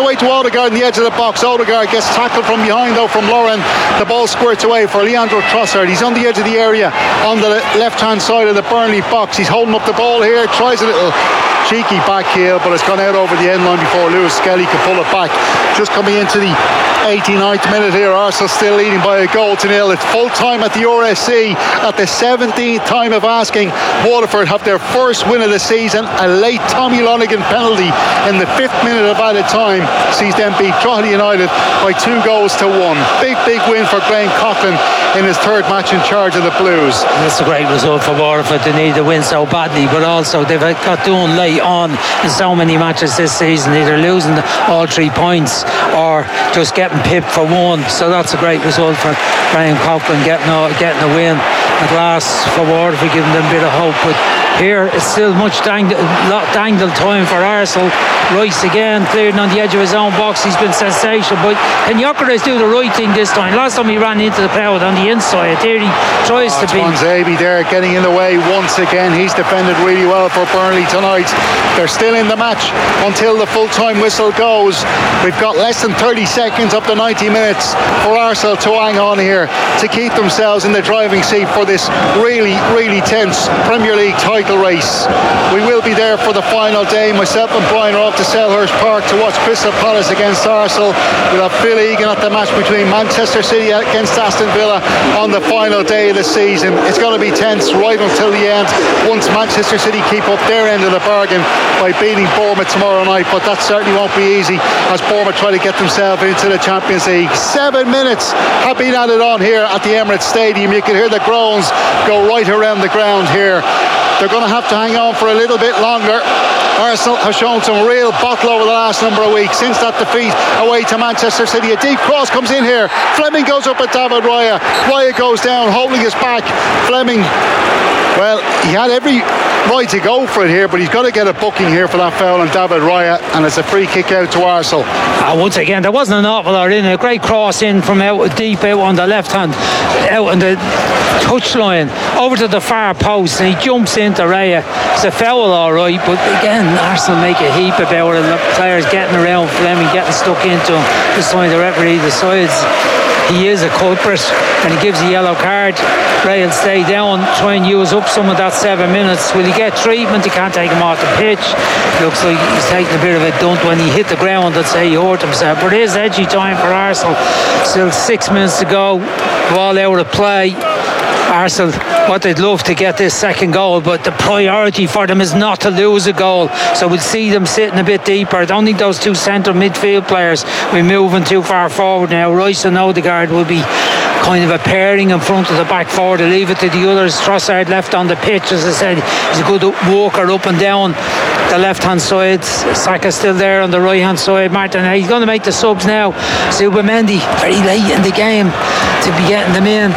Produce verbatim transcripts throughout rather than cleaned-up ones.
away to Odegaard on the edge of the box. Odegaard gets tackled from behind though from Lauren. The ball squirts away for Leandro Trossard. He's on the edge of the area on the left hand side of the Burnley box. He's holding up the ball here, tries a little cheeky back heel, but it's gone out over the end line before Lewis Skelly could pull it back. Just coming into the eighty-ninth minute here, Arsenal still leading by a goal to nil. It's full time at the R S C at the seventeenth time of asking. Waterford have their first win of the season. A late Tommy Lonergan penalty in the fifth minute of added time sees them beat Drogheda United by two goals to one. Big, big win for Graham Coughlin in his third match in charge of the Blues. That's a great result for Waterford. They need to win so badly, but also they've got done late on in so many matches this season, either losing all three points or just getting pipped for one. So that's a great result for Graham Coughlin, getting a, getting a win at last for Waterford, giving them a bit of hope. But here it's still much dangled, dangled time for Arsenal. Rice again clearing on the edge of his own box. He's been sensational, but can Gyökeres do the right thing this time? Last time he ran into the crowd on the inside. There he tries oh, to be Zabi there getting in the way once again. He's defended really well for Burnley tonight. They're still in the match until the full-time whistle goes. We've got less than thirty seconds up to ninety minutes for Arsenal to hang on here to keep themselves in the driving seat for this really, really tense Premier League title race. We will be there for the final day. Myself and Brian are off to Selhurst Park to watch Crystal Palace against Arsenal. We'll have Phil Egan at the match between Manchester City against Aston Villa on the final day of the season. It's going to be tense right until the end once Manchester City keep up their end of the bargain by beating Bournemouth tomorrow night, but that certainly won't be easy as Bournemouth try to get themselves into the Champions League. Seven minutes have been added on here at the Emirates Stadium. You can hear the groans go right around the ground here. They're going to have to hang on for a little bit longer. Arsenal have shown some real bottle over the last number of weeks since that defeat away to Manchester City. A deep cross comes in here. Fleming goes up at David Raya. Raya goes down, holding his back. Fleming, well, he had every right to go for it here, but he's got to get a booking here for that foul on David Raya, and it's a free kick out to Arsenal. Uh, once again, there wasn't an awful lot in it. A great cross in from out deep out on the left hand, out on the touchline, over to the far post, and he jumps into Raya. It's a foul, all right, but again, Arsenal make a heap about it. The players getting around Fleming, getting stuck into him. This time the referee decides he is a culprit and he gives a yellow card. Ray will stay down, try and use up some of that seven minutes. Will he get treatment? He can't take him off the pitch. Looks like he's taking a bit of a dunt when he hit the ground. I'd say he hurt himself. But it is edgy time for Arsenal. Still six minutes to go. Ball out of play. Arsenal, what they'd love to get this second goal, but the priority for them is not to lose a goal. So we'll see them sitting a bit deeper. I don't think those two central midfield players will be moving too far forward now. Rice and Odegaard will be kind of a pairing in front of the back four to leave it to the others. Trossard left on the pitch, as I said, he's a good walker up and down the left hand side. Saka's still there on the right hand side. Martin, he's going to make the subs now. Zubimendi very late in the game to be getting them in.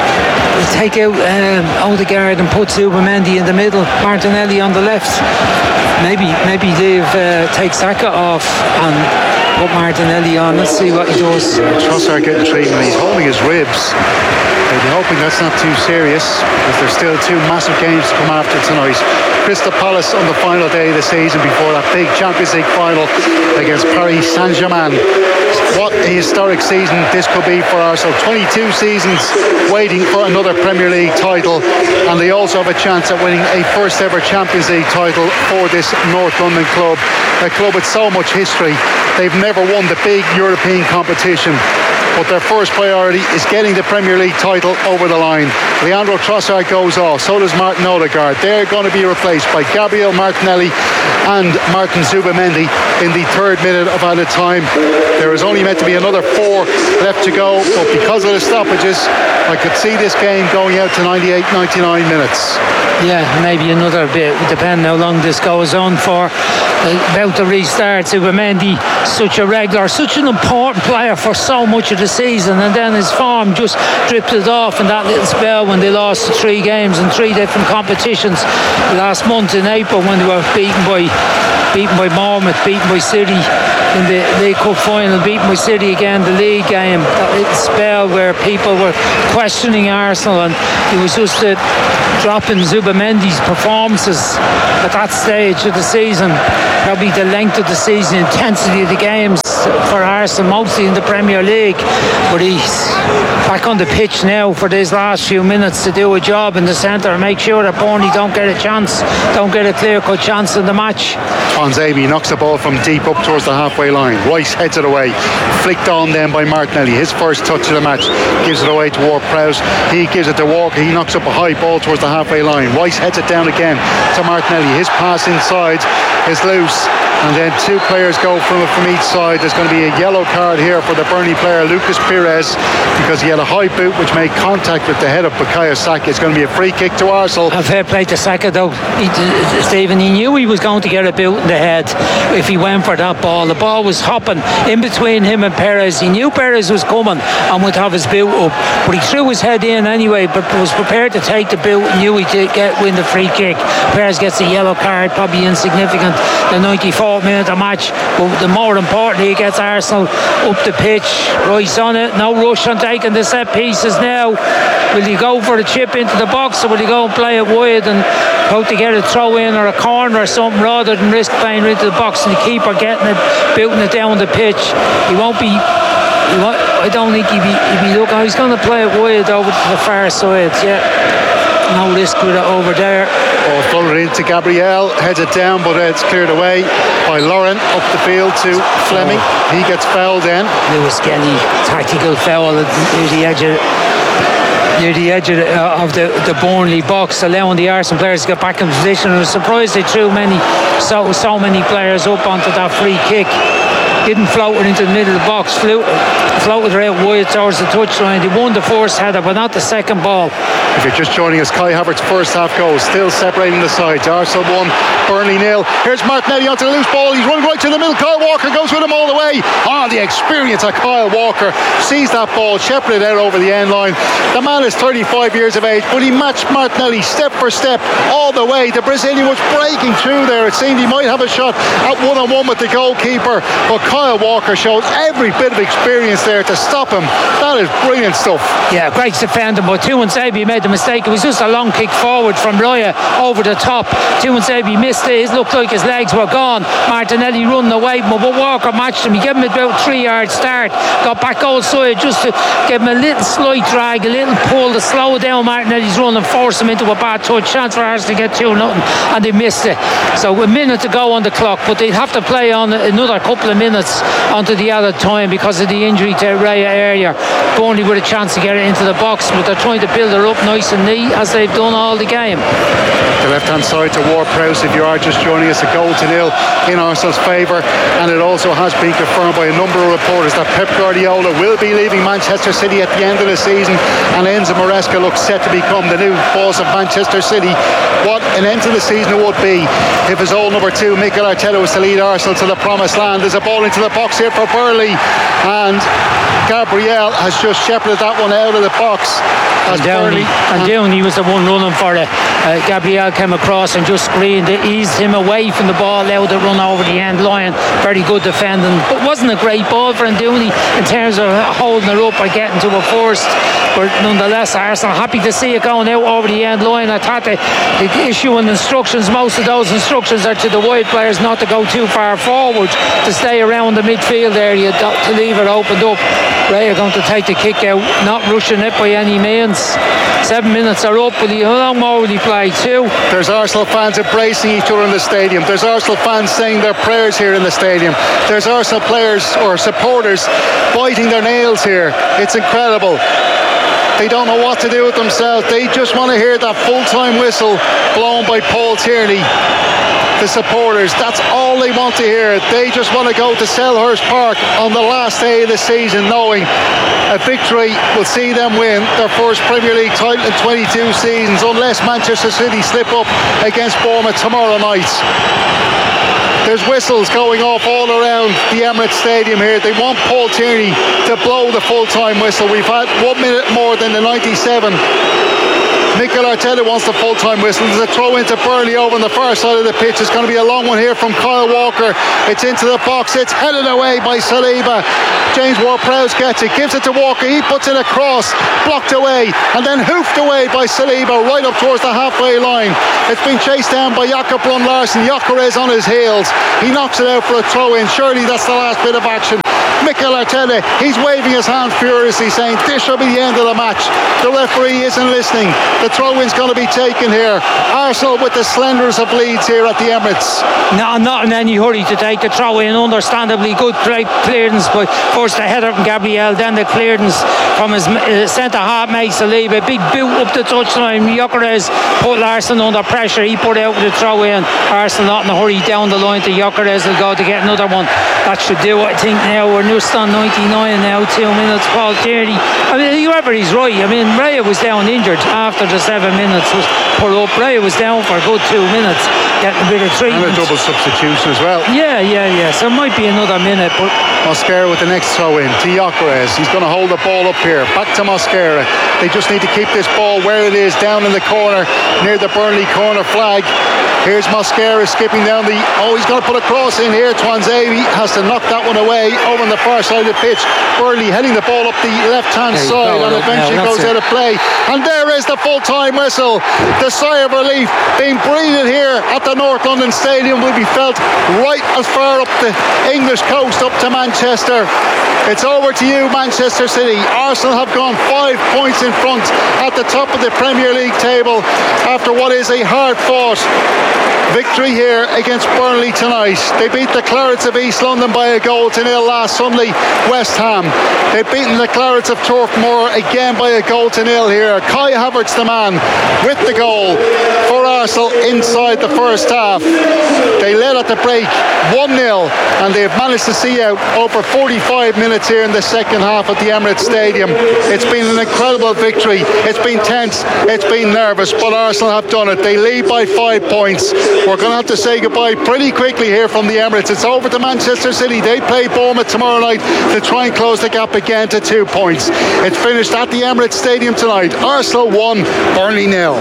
We'll take out um, Odegaard and put Zubimendi in the middle, Martinelli on the left. Maybe maybe they've uh, take Saka off and put Martinelli on. Let's see what he does. Trossard getting treatment. He's holding his ribs. They'll be hoping that's not too serious, because there's still two massive games to come after tonight. Crystal Palace on the final day of the season before that big Champions League final against Paris Saint-Germain. What a historic season this could be for Arsenal. twenty-two seasons waiting for another Premier League title, and they also have a chance at winning a first ever Champions League title for this North London club. A club with so much history. They've never won the big European competition, but their first priority is getting the Premier League title over the line. Leandro Trossard goes off, so does Martin Odegaard. They're going to be replaced by Gabriel Martinelli and Martin Zubimendi in the third minute of added time. There is only meant to be another four left to go, but because of the stoppages, I could see this game going out to ninety-eight, ninety-nine minutes. Yeah, maybe another bit, depending how long this goes on for. About to restart. Zubimendi, such a regular, such an important player for so much of the season, and then his form just drifted off in that little spell when they lost the three games in three different competitions last month in April, when they were beaten by beaten by Bournemouth, beaten by City in the League Cup final, beaten by City again the league game. That little spell where people were questioning Arsenal, and it was just a drop in Zubamendi's performances at that stage of the season, probably the length of the season, intensity of the games for Arsenal, mostly in the Premier League. But he's back on the pitch now for these last few minutes to do a job in the centre and make sure that Burnley don't get a chance, don't get a clear-cut chance in the match. Tuanzebe knocks the ball from deep up towards the halfway line. Rice heads it away, flicked on then by Martinelli. His first touch of the match, gives it away to Ward-Prowse. He gives it to Walker. He knocks up a high ball towards the halfway line. Rice heads it down again to Martinelli. His pass inside is loose, and then two players go from it from each side. There's going to be a yellow card here for the Burnley player Lucas Pires, because he had a high boot which made contact with the head of Bukayo Saka. It's going to be a free kick to Arsenal. A fair play to Saka though, he, Stephen. He knew he was going to get a boot in the head if he went for that ball. The ball was hopping in between him and Perez. He knew Perez was coming and would have his boot up, but he threw his head in anyway, but was prepared to take the boot, knew he did get win the free kick. Perez gets a yellow card, probably insignificant, the ninety-fourth minute of match, but the more importantly, he gets Arsenal up the pitch. Rice on it, no rush on taking the set pieces now. Will he go for the chip into the box, or will he go and play it wide and hope to get a throw in or a corner or something, rather than risk playing into the box and the keeper getting it, booting it down the pitch? He won't be he won't, I don't think he'd be, he'd be looking. He's going to play it wide over to the far side. Yeah, no risk with it over there. Ball floated into Gabriel, heads it down, but it's cleared away by Lauren up the field to Fleming. He gets fouled then. Lewis Kelly, tactical foul near the edge of near the edge of the, uh, of the, the Burnley box, allowing the Arsenal players to get back in position. I was surprised they threw many so so many players up onto that free kick. Didn't float it into the middle of the box, flew, floated right wide towards the touchline. They won the first header, but not the second ball. If you're just joining us, Kai Havertz first half goal, still separating the sides. Arsenal one, Burnley nil. Here's Martinelli onto the loose ball. He's running right to the middle. Kyle Walker goes with him all the way. Ah, oh, the experience of Kyle Walker. Sees that ball, shepherded out over the end line. The man is thirty-five years of age, but he matched Martinelli step for step all the way. The Brazilian was breaking through there. It seemed he might have a shot at one-on-one with the goalkeeper, but Kyle Walker showed every bit of experience there to stop him. That is brilliant stuff. Yeah, great defending, but Tuanzebe made the mistake. It was just a long kick forward from Raya over the top. Tuanzebe missed it. It looked like his legs were gone. Martinelli running away from him, but Walker matched him. He gave him about three yard start, got back outside just to give him a little slight drag, a little pull to slow down Martinelli's run and force him into a bad touch. Chance for Arsenal to get two nothing, and they missed it. So a minute to go on the clock, but they'd have to play on another couple of minutes onto the added time because of the injury to Raya earlier. Burnley with a chance to get it into the box, but they're trying to build her up nice and neat as they've done all the game. The left hand side to Ward-Prowse, if you are just joining us, a goal to nil in Arsenal's favour, and it also has been confirmed by a number of reporters that Pep Guardiola will be leaving Manchester City at the end of the season, and Enzo Maresca looks set to become the new boss of Manchester City. What an end to the season it would be if his old number two Mikel Arteta was to lead Arsenal to the promised land. There's a ball into the box here for Burnley, and Gabriel has just shepherded that one out of the box. And Downey, and Downey was the one running for it. Uh, Gabriel came across and just screened it, eased him away from the ball, allowed it run over the end line. Very good defending, but wasn't a great ball for Downey in terms of holding it up or getting to a first. But nonetheless, Arsenal happy to see it going out over the end line. I thought the, the issue in instructions, most of those instructions are to the wide players not to go too far forward, to stay around the midfield area, to leave it opened up. Ray are going to take the kick out, not rushing it by any means. Seven minutes are up. Will he, how long more will he play? Two? There's Arsenal fans embracing each other in the stadium. There's Arsenal fans saying their prayers here in the stadium. There's Arsenal players or supporters biting their nails here. It's incredible. They don't know what to do with themselves. They just want to hear that full-time whistle blown by Paul Tierney. The supporters, that's all they want to hear. They just want to go to Selhurst Park on the last day of the season knowing a victory will see them win their first Premier League title in twenty-two seasons, unless Manchester City slip up against Bournemouth tomorrow night. There's whistles going off all around the Emirates Stadium here. They want Paul Tierney to blow the full-time whistle. We've had one minute more than the ninety-seven. Mikel Arteta wants the full-time whistle. There's a throw into Burnley over on the far side of the pitch. It's going to be a long one here from Kyle Walker. It's into the box. It's headed away by Saliba. James Ward-Prowse gets it, gives it to Walker. He puts in a cross, blocked away, and then hoofed away by Saliba right up towards the halfway line. It's been chased down by Jakob Brun Larsen. Gyökeres on his heels. He knocks it out for a throw-in. Surely that's the last bit of action. Mikel Arteta, he's waving his hand furiously, saying this shall be the end of the match. The referee isn't listening. The throw-in's going to be taken here. Arsenal with the slenderest of leads here at the Emirates. No, not in any hurry to take the throw-in. Understandably good great clearance, but first the header from Gabriel, then the clearance from his uh, centre-half mate Saliba. Big boot up the touchline. Gyökeres put Larsen under pressure. He put out with the throw-in. Arsenal not in a hurry down the line to Gyökeres. Will go to get another one. That should do it, I think. Now we're just on ninety-nine now, two minutes. Paul Tierney, I mean, whoever he's right. I mean, Raya was down injured after the seven minutes was put up. Raya was down for a good two minutes, getting a bit of treatment. And a double substitution as well. Yeah, yeah, yeah. So it might be another minute, but Mosquera with the next throw in to Gyökeres. He's going to hold the ball up here. Back to Mosquera. They just need to keep this ball where it is, down in the corner near the Burnley corner flag. Here's Mosquera skipping down the. Oh, he's going to put a cross in here. Twanzebe has to knock that one away over on the far side of the pitch. Burnley heading the ball up the left-hand side, and eventually goes out of play. And there is the full-time whistle. The sigh of relief being breathed here at the North London Stadium will be felt right as far up the English coast, up to Manchester. It's over to you, Manchester City. Arsenal have gone five points in front at the top of the Premier League table after what is a hard-fought victory here against Burnley tonight. They beat the Clarets of East London by a goal to nil last Sunday. West Ham. They've beaten the Clarets of Turf Moor again by a goal to nil here. Kai Havertz, the man, with the goal for Arsenal inside the first half. They led at the break one nil, and they've managed to see out over forty-five minutes here in the second half at the Emirates Stadium. It's been an incredible victory. It's been tense. It's been nervous, but Arsenal have done it. They lead by five points. We're going to have to say goodbye pretty quickly here from the Emirates. It's over to Manchester City. They play Bournemouth tomorrow night to try and close the gap again to two points. It's finished at the Emirates Stadium tonight. Arsenal one, Burnley nil.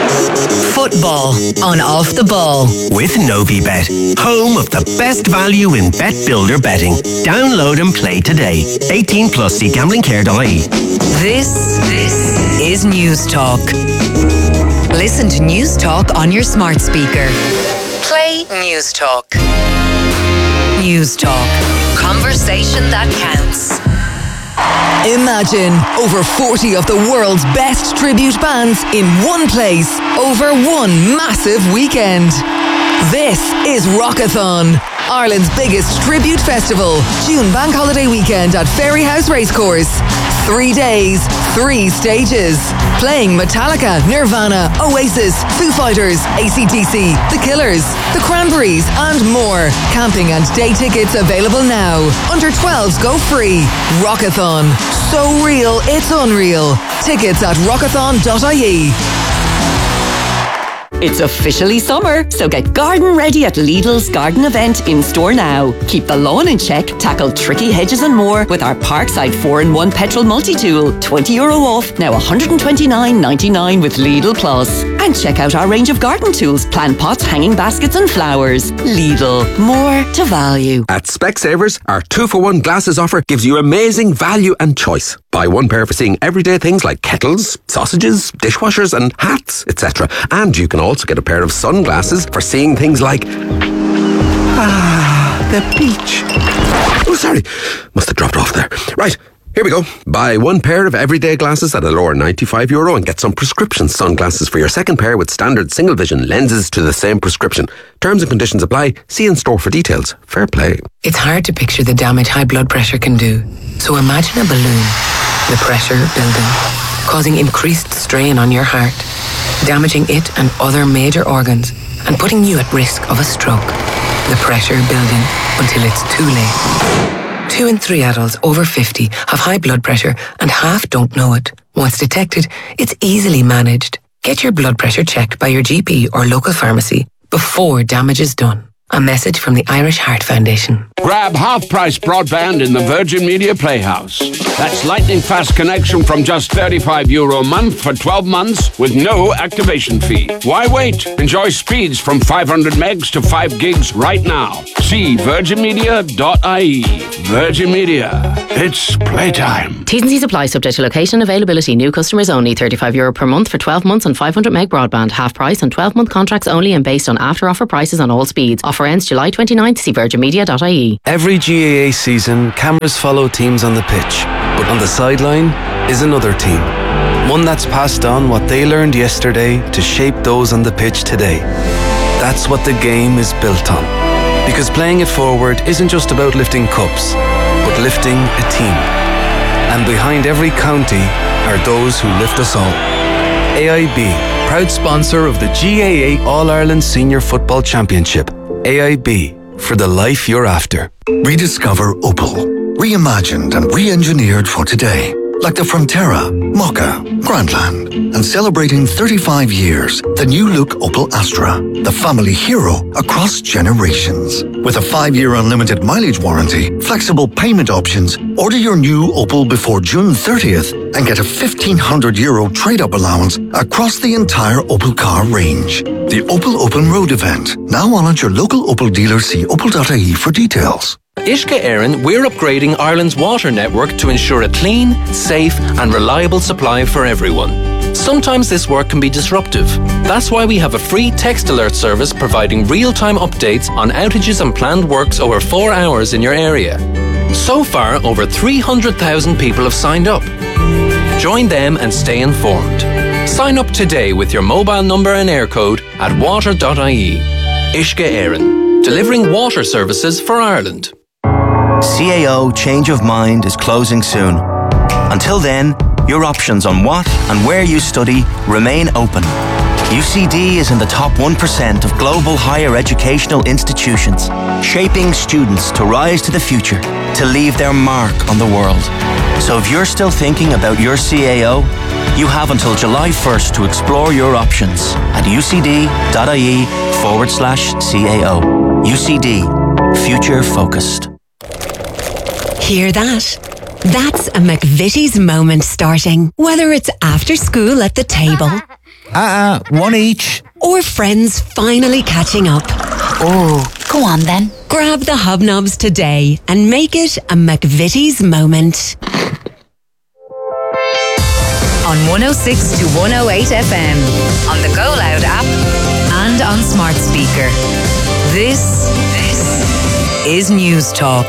Football on Off the Ball with Novibet, home of the best value in bet builder betting. Download and play today. eighteen plus, see gambling care dot I E. This, this is News Talk. Listen to News Talk on your smart speaker. Play News Talk. News Talk. Conversation that counts. Imagine over forty of the world's best tribute bands in one place over one massive weekend. This is Rockathon, Ireland's biggest tribute festival. June bank holiday weekend at Ferryhouse Racecourse. Three days, three stages. Playing Metallica, Nirvana, Oasis, Foo Fighters, A C D C, The Killers, The Cranberries, and more. Camping and day tickets available now. Under twelves go free. Rockathon. So real, it's unreal. Tickets at rockathon dot I E. It's officially summer, so get garden ready at Lidl's garden event in store now. Keep the lawn in check, tackle tricky hedges and more with our Parkside four in one petrol multi-tool. twenty euro off, now one hundred twenty-nine ninety-nine with Lidl Plus. And check out our range of garden tools, plant pots, hanging baskets and flowers. Lidl, more to value. At Specsavers, our two for one glasses offer gives you amazing value and choice. Buy one pair for seeing everyday things like kettles, sausages, dishwashers and hats, et cetera. And you can also get a pair of sunglasses for seeing things like... Ah, the beach. Oh, sorry. Must have dropped off there. Right. Here we go. Buy one pair of everyday glasses at a lower ninety-five euro and get some prescription sunglasses for your second pair with standard single vision lenses to the same prescription. Terms and conditions apply. See in store for details. Fair play. It's hard to picture the damage high blood pressure can do. So imagine a balloon, the pressure building, causing increased strain on your heart, damaging it and other major organs, and putting you at risk of a stroke. The pressure building until it's too late. Two in three adults over fifty have high blood pressure and half don't know it. Once detected, it's easily managed. Get your blood pressure checked by your G P or local pharmacy before damage is done. A message from the Irish Heart Foundation. Grab half-price broadband in the Virgin Media Playhouse. That's lightning-fast connection from just thirty-five euro a month for twelve months with no activation fee. Why wait? Enjoy speeds from five hundred megs to five gigs right now. See virgin media dot I E. Virgin Media. It's playtime. T's and C's apply, subject to location availability. New customers only. thirty-five euro per month for twelve months on five hundred meg broadband. Half price on twelve month contracts only and based on after offer prices on all speeds. Offer ends July twenty-ninth. See virgin media dot I E. Every G A A season, cameras follow teams on the pitch. But on the sideline is another team. One that's passed on what they learned yesterday to shape those on the pitch today. That's what the game is built on. Because playing it forward isn't just about lifting cups, but lifting a team. And behind every county are those who lift us all. A I B, proud sponsor of the G A A All-Ireland Senior Football Championship. A I B, for the life you're after. Rediscover Opel. Reimagined and re-engineered for today. Like the Frontera, Mokka, Grandland. And celebrating thirty-five years, the new look Opel Astra. The family hero across generations. With a five-year unlimited mileage warranty, flexible payment options, order your new Opel before June thirtieth and get a fifteen hundred euro trade-up allowance across the entire Opel car range. The Opel Open Road event, now on at your local Opel dealer. See opel dot I E for details. Ishka Éireann, we're upgrading Ireland's water network to ensure a clean, safe and reliable supply for everyone. Sometimes this work can be disruptive. That's why we have a free text alert service providing real-time updates on outages and planned works over four hours in your area. So far, over three hundred thousand people have signed up. Join them and stay informed. Sign up today with your mobile number and air code at water dot I E. Ishka Éireann, delivering water services for Ireland. C A O Change of Mind is closing soon. Until then, your options on what and where you study remain open. U C D is in the top one percent of global higher educational institutions, shaping students to rise to the future, to leave their mark on the world. So if you're still thinking about your C A O, you have until July first to explore your options at ucd.ie forward slash CAO. U C D, future focused. Hear that? That's a McVitie's moment starting. Whether it's after school at the table. Uh-uh, one each. Or friends finally catching up. Oh, go on then. Grab the hobnobs today and make it a McVitie's moment. On one oh six to one oh eight F M, on the Go Loud app and on smart speaker. This, this is News Talk.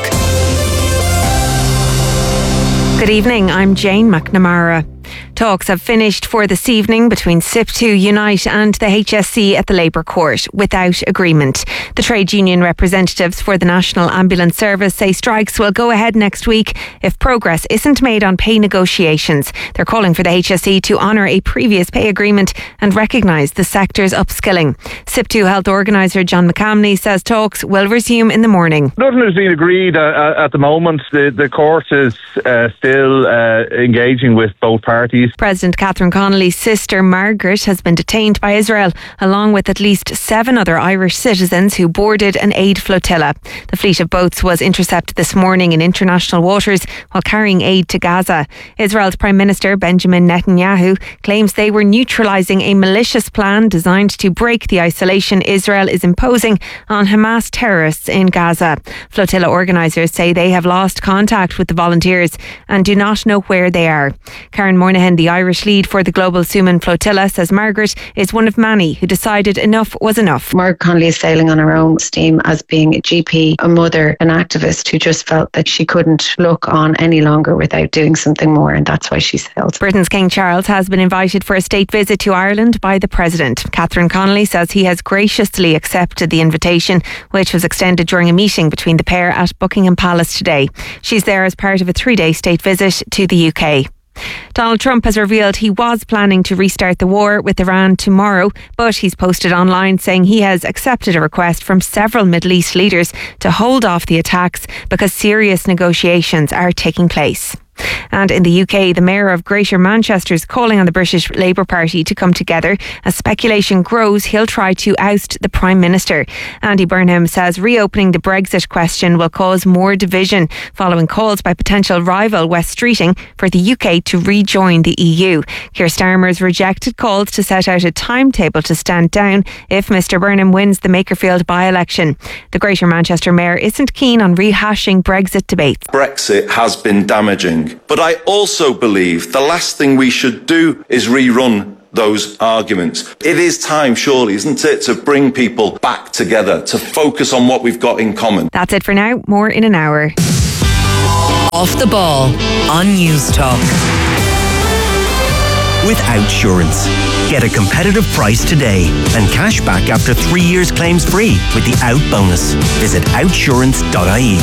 Good evening, I'm Jane McNamara. Talks have finished for this evening between S I P two Unite and the H S C at the Labour Court without agreement. The trade union representatives for the National Ambulance Service say strikes will go ahead next week if progress isn't made on pay negotiations. They're calling for the H S C to honour a previous pay agreement and recognise the sector's upskilling. S I P two Health Organiser John McCamney says talks will resume in the morning. Nothing has been agreed uh, at the moment. The, the court is uh, still uh, engaging with both parties. President Catherine Connolly's sister Margaret has been detained by Israel along with at least seven other Irish citizens who boarded an aid flotilla. The fleet of boats was intercepted this morning in international waters while carrying aid to Gaza. Israel's Prime Minister Benjamin Netanyahu claims they were neutralising a malicious plan designed to break the isolation Israel is imposing on Hamas terrorists in Gaza. Flotilla organisers say they have lost contact with the volunteers and do not know where they are. Karen Moynihan, the Irish lead for the Global Suman Flotilla, says Margaret is one of many who decided enough was enough. Margaret Connolly is sailing on her own steam as being a G P, a mother, an activist who just felt that she couldn't look on any longer without doing something more, and that's why she sailed. Britain's King Charles has been invited for a state visit to Ireland by the President. Catherine Connolly says he has graciously accepted the invitation, which was extended during a meeting between the pair at Buckingham Palace today. She's there as part of a three-day state visit to the U K. Donald Trump has revealed he was planning to restart the war with Iran tomorrow, but he's posted online saying he has accepted a request from several Middle East leaders to hold off the attacks because serious negotiations are taking place. And in the U K, the Mayor of Greater Manchester is calling on the British Labour Party to come together as speculation grows he'll try to oust the Prime Minister. Andy Burnham says reopening the Brexit question will cause more division following calls by potential rival West Streeting for the U K to rejoin the E U. Keir Starmer's rejected calls to set out a timetable to stand down if Mr Burnham wins the Makerfield by-election. The Greater Manchester Mayor isn't keen on rehashing Brexit debates. Brexit has been damaging, but I also believe the last thing we should do is rerun those arguments. It is time, surely, isn't it, to bring people back together, to focus on what we've got in common. That's it for now. More in an hour. Off the Ball on News Talk. With Outsurance. Get a competitive price today and cash back after three years claims free with the Out bonus. Visit outsurance dot I E.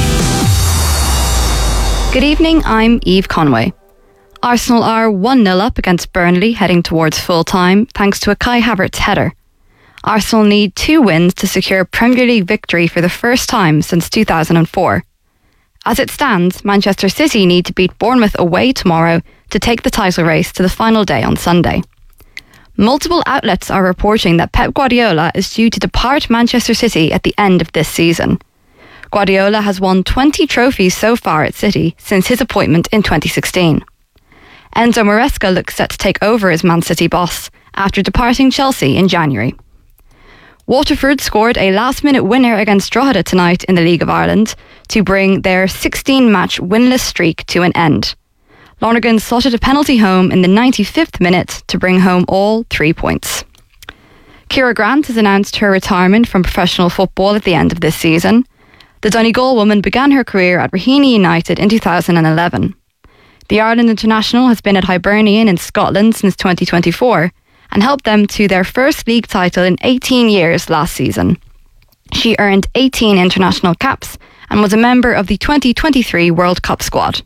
Good evening, I'm Eve Conway. Arsenal are one nil up against Burnley heading towards full time thanks to a Kai Havertz header. Arsenal need two wins to secure Premier League victory for the first time since two thousand four. As it stands, Manchester City need to beat Bournemouth away tomorrow to take the title race to the final day on Sunday. Multiple outlets are reporting that Pep Guardiola is due to depart Manchester City at the end of this season. Guardiola has won twenty trophies so far at City since his appointment in twenty sixteen. Enzo Maresca looks set to take over as Man City boss after departing Chelsea in January. Waterford scored a last-minute winner against Drogheda tonight in the League of Ireland to bring their sixteen-match winless streak to an end. Lonergan slotted a penalty home in the ninety-fifth minute to bring home all three points. Ciara Grant has announced her retirement from professional football at the end of this season. The Donegal woman began her career at Raheny United in two thousand eleven. The Ireland international has been at Hibernian in Scotland since twenty twenty-four and helped them to their first league title in eighteen years last season. She earned eighteen international caps and was a member of the twenty twenty-three World Cup squad.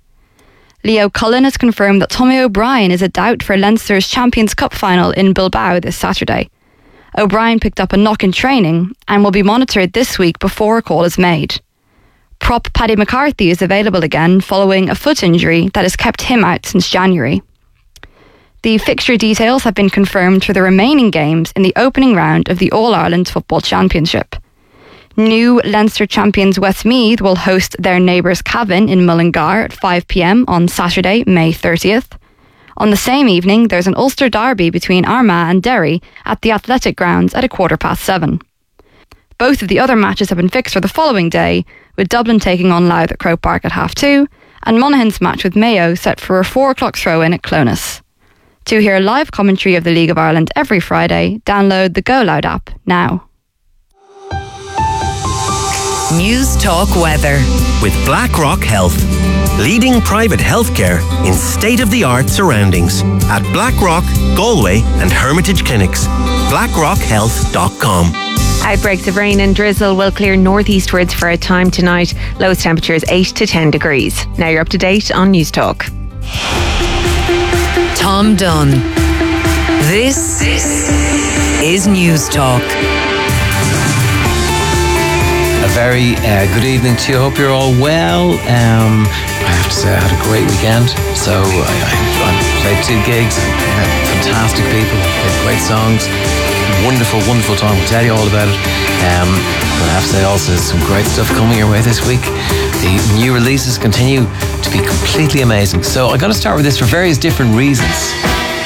Leo Cullen has confirmed that Tommy O'Brien is a doubt for Leinster's Champions Cup final in Bilbao this Saturday. O'Brien picked up a knock in training and will be monitored this week before a call is made. Prop Paddy McCarthy is available again following a foot injury that has kept him out since January. The fixture details have been confirmed for the remaining games in the opening round of the All-Ireland Football Championship. New Leinster champions Westmeath will host their neighbours Cavan in Mullingar at five p m on Saturday, May thirtieth. On the same evening, there's an Ulster derby between Armagh and Derry at the Athletic Grounds at a quarter past seven. Both of the other matches have been fixed for the following day, with Dublin taking on Louth at Croke Park at half two, and Monaghan's match with Mayo set for a four o'clock throw-in at Clones. To hear live commentary of the League of Ireland every Friday, download the Go Loud app now. News Talk Weather. With BlackRock Health. Leading private healthcare in state-of-the-art surroundings. At BlackRock, Galway and Hermitage Clinics. blackrock health dot com. Outbreaks of rain and drizzle will clear northeastwards for a time tonight. Lowest temperatures eight to ten degrees. Now you're up to date on News Talk. Tom Dunn. This is News Talk. A very uh, good evening to you. Hope you're all well. Um, I have to say I had a great weekend. So I, I, I played two gigs, met fantastic people, played great songs. Wonderful, wonderful time. We'll tell you all about it. Um, but I have to say also there's some great stuff coming your way this week. The new releases continue to be completely amazing. So I'm going to start with this for various different reasons.